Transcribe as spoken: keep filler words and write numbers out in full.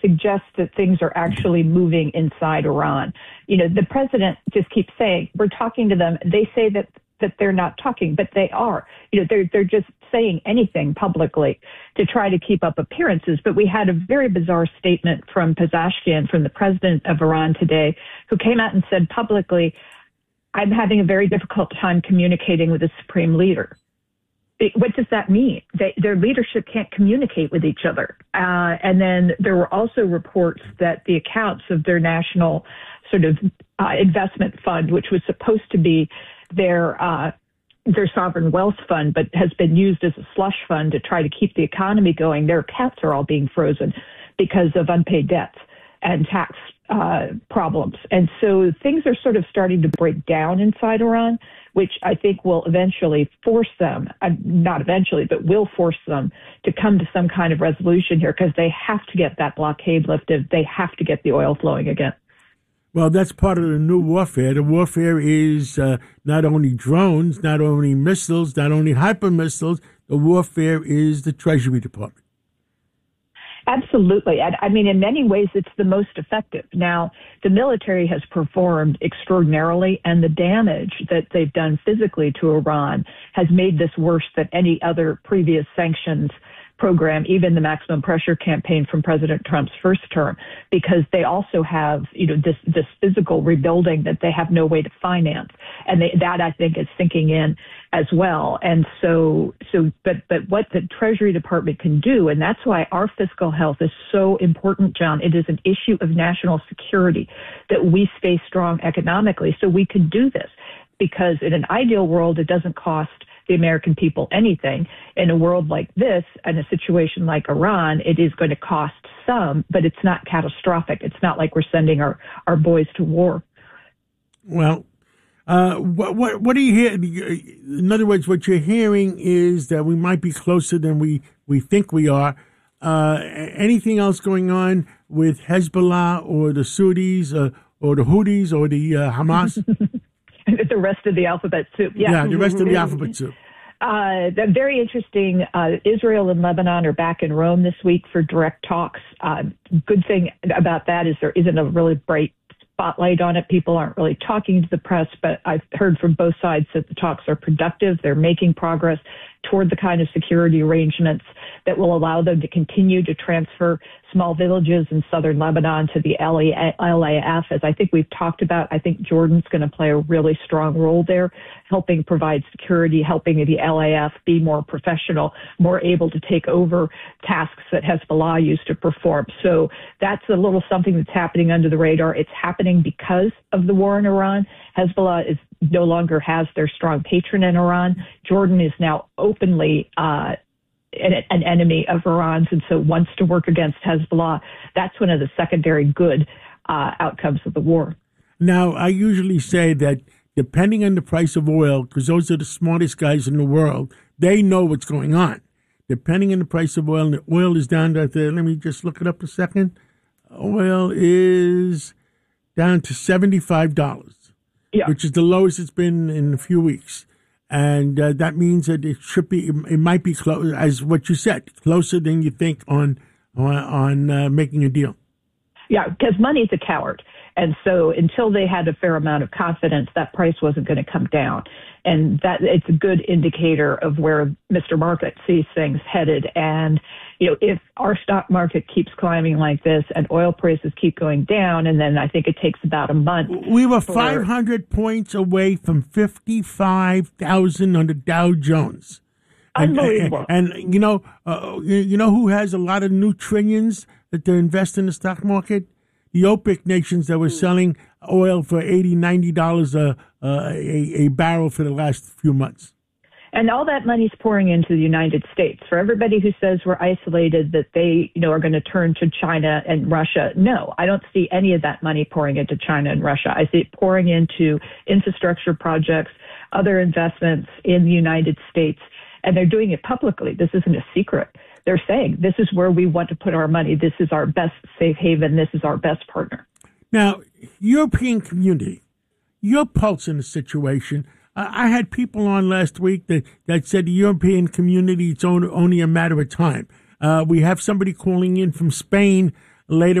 suggests that things are actually moving inside Iran. You know, the president just keeps saying, we're talking to them. They say that that they're not talking, but they are. You know, they're they're just saying anything publicly to try to keep up appearances. But we had a very bizarre statement from Pezeshkian, from the president of Iran today, who came out and said publicly, I'm having a very difficult time communicating with the supreme leader. It, what does that mean? They, their leadership can't communicate with each other. Uh, and then there were also reports that the accounts of their national sort of uh, investment fund, which was supposed to be their uh, their sovereign wealth fund, but has been used as a slush fund to try to keep the economy going. Their accounts are all being frozen because of unpaid debts and tax uh, problems. And so things are sort of starting to break down inside Iran, which I think will eventually force them, uh, not eventually, but will force them to come to some kind of resolution here, because they have to get that blockade lifted. They have to get the oil flowing again. Well, that's part of the new warfare. The warfare is uh, not only drones, not only missiles, not only hyper missiles. The warfare is the Treasury Department. Absolutely. I, I mean, in many ways, it's the most effective. Now, the military has performed extraordinarily, and the damage that they've done physically to Iran has made this worse than any other previous sanctions program, even the maximum pressure campaign from President Trump's first term, because they also have, you know, this this physical rebuilding that they have no way to finance, and they, that I think is sinking in as well. And so, so, but but what the Treasury Department can do, and that's why our fiscal health is so important, John. It is an issue of national security that we stay strong economically, so we can do this. Because in an ideal world, it doesn't cost the American people anything. In a world like this, and a situation like Iran, it is going to cost some, but it's not catastrophic. It's not like we're sending our, our boys to war. Well, uh, what, what, what do you hear? In other words, what you're hearing is that we might be closer than we, we think we are. Uh, anything else going on with Hezbollah or the Saudis uh, or the Houthis or the uh, Hamas? The rest of the alphabet soup. Yeah, yeah the rest of the alphabet soup. Uh, very interesting. Uh, Israel and Lebanon are back in Rome this week for direct talks. Uh, good thing about that is there isn't a really bright spotlight on it. People aren't really talking to the press, but I've heard from both sides that the talks are productive. They're making progress toward the kind of security arrangements that will allow them to continue to transfer small villages in southern Lebanon to the L A F. As I think we've talked about, I think Jordan's going to play a really strong role there, helping provide security, helping the L A F be more professional, more able to take over tasks that Hezbollah used to perform. So that's a little something that's happening under the radar. It's happening because of the war in Iran. Hezbollah is no longer has their strong patron in Iran. Jordan is now openly uh, an, an enemy of Iran's, and so wants to work against Hezbollah. That's one of the secondary good uh, outcomes of the war. Now, I usually say that depending on the price of oil, because those are the smartest guys in the world, they know what's going on. Depending on the price of oil, and the oil is down to, let me just look it up a second. Oil is down to seventy-five dollars. Yeah. Which is the lowest it's been in a few weeks. And uh, that means that it should be, it might be close, as what you said, closer than you think on on, on uh, making a deal. Yeah, because money's a coward. And so until they had a fair amount of confidence, that price wasn't going to come down. And that it's a good indicator of where Mister Market sees things headed. And, you know, if our stock market keeps climbing like this and oil prices keep going down, and then I think it takes about a month. We were for, five hundred points away from fifty-five thousand on the Dow Jones. And, Unbelievable. And, and you know, uh, you, you know who has a lot of new trillions that they're investing in the stock market? The OPEC nations that were selling oil for eighty dollars, ninety dollars a, a, a barrel for the last few months. And all that money's pouring into the United States. For everybody who says we're isolated, that they, you know, are going to turn to China and Russia. No, I don't see any of that money pouring into China and Russia. I see it pouring into infrastructure projects, other investments in the United States, and they're doing it publicly. This isn't a secret. They're saying this is where we want to put our money. This is our best safe haven. This is our best partner. Now, European community, your pulse in the situation. Uh, I had people on last week that, that said the European community, it's only, only a matter of time. Uh, we have somebody calling in from Spain. later